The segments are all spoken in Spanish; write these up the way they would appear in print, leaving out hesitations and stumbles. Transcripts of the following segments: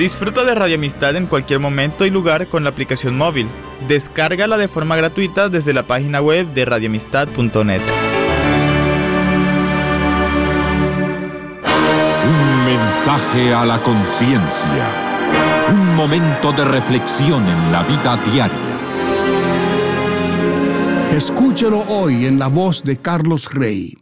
Disfruta de Radio Amistad en cualquier momento y lugar con la aplicación móvil. Descárgala de forma gratuita desde la página web de radioamistad.net. Un mensaje a la conciencia. Un momento de reflexión en la vida diaria. Escúchelo hoy en la voz de Carlos Rey.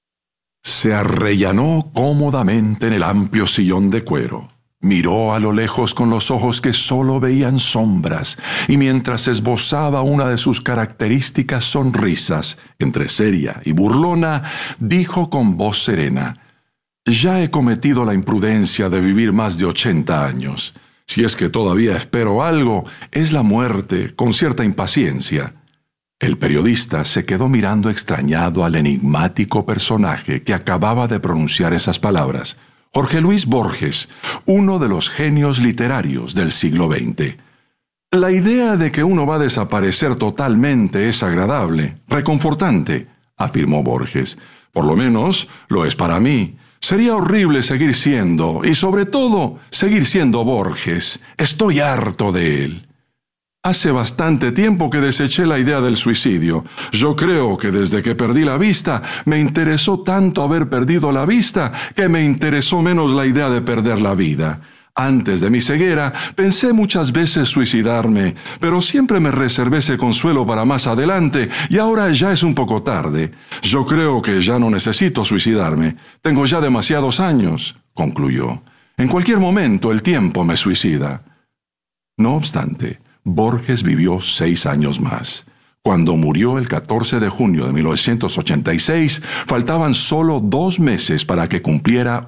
Se arrellanó cómodamente en el amplio sillón de cuero. Miró a lo lejos con los ojos que solo veían sombras, y mientras esbozaba una de sus características sonrisas, entre seria y burlona, dijo con voz serena: «Ya he cometido la imprudencia de vivir más de 80 años. Si es que todavía espero algo, es la muerte, con cierta impaciencia». El periodista se quedó mirando extrañado al enigmático personaje que acababa de pronunciar esas palabras. Jorge Luis Borges, uno de los genios literarios del siglo XX. La idea de que uno va a desaparecer totalmente es agradable, reconfortante, afirmó Borges. Por lo menos lo es para mí. Sería horrible seguir siendo, y sobre todo, seguir siendo Borges. Estoy harto de él. Hace bastante tiempo que deseché la idea del suicidio. Yo creo que desde que perdí la vista, me interesó tanto haber perdido la vista que me interesó menos la idea de perder la vida. Antes de mi ceguera, pensé muchas veces suicidarme, pero siempre me reservé ese consuelo para más adelante y ahora ya es un poco tarde. Yo creo que ya no necesito suicidarme. Tengo ya demasiados años, concluyó. En cualquier momento el tiempo me suicida. No obstante, Borges vivió 6 años más. Cuando murió el 14 de junio de 1986, faltaban solo 2 meses para que cumpliera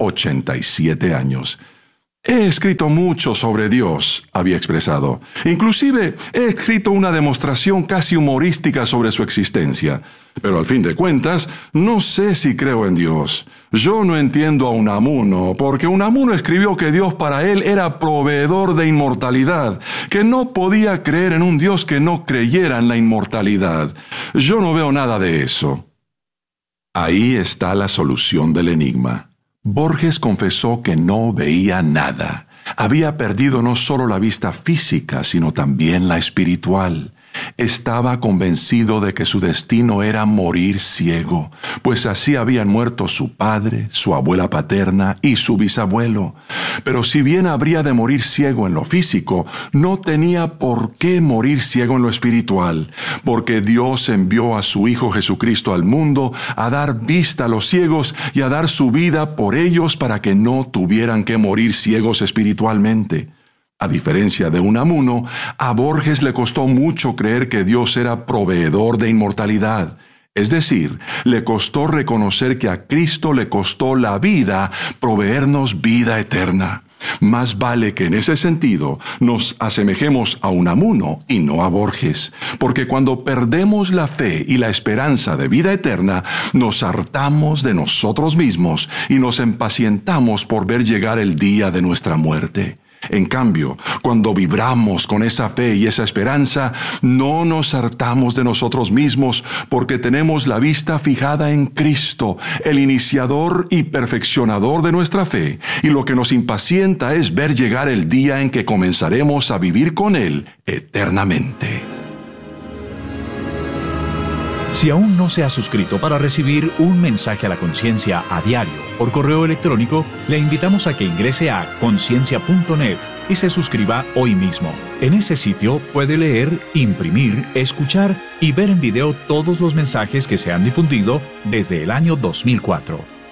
87 años. He escrito mucho sobre Dios, había expresado. Inclusive he escrito una demostración casi humorística sobre su existencia. Pero al fin de cuentas, no sé si creo en Dios. Yo no entiendo a Unamuno, porque Unamuno escribió que Dios para él era proveedor de inmortalidad, que no podía creer en un Dios que no creyera en la inmortalidad. Yo no veo nada de eso. Ahí está la solución del enigma. Borges confesó que no veía nada. Había perdido no solo la vista física, sino también la espiritual. Estaba convencido de que su destino era morir ciego, pues así habían muerto su padre, su abuela paterna y su bisabuelo. Pero si bien habría de morir ciego en lo físico, no tenía por qué morir ciego en lo espiritual, porque Dios envió a su Hijo Jesucristo al mundo a dar vista a los ciegos y a dar su vida por ellos para que no tuvieran que morir ciegos espiritualmente. A diferencia de Unamuno, a Borges le costó mucho creer que Dios era proveedor de inmortalidad. Es decir, le costó reconocer que a Cristo le costó la vida proveernos vida eterna. Más vale que en ese sentido nos asemejemos a Unamuno y no a Borges, porque cuando perdemos la fe y la esperanza de vida eterna, nos hartamos de nosotros mismos y nos impacientamos por ver llegar el día de nuestra muerte. En cambio, cuando vibramos con esa fe y esa esperanza, no nos hartamos de nosotros mismos porque tenemos la vista fijada en Cristo, el iniciador y perfeccionador de nuestra fe, y lo que nos impacienta es ver llegar el día en que comenzaremos a vivir con Él eternamente. Si aún no se ha suscrito para recibir un mensaje a la conciencia a diario por correo electrónico, le invitamos a que ingrese a conciencia.net y se suscriba hoy mismo. En ese sitio puede leer, imprimir, escuchar y ver en video todos los mensajes que se han difundido desde el año 2004.